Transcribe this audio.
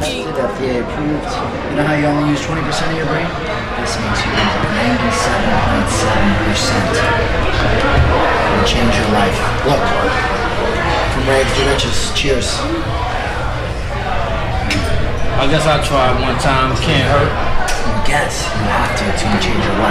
tested, FDA approved. You know how you only use 20% of your brain? This makes you use 97.7%. It'll change your life. Look, from rags to riches. Cheers. I guess I'll try it one time. Can't hurt. Guess you have to change your life.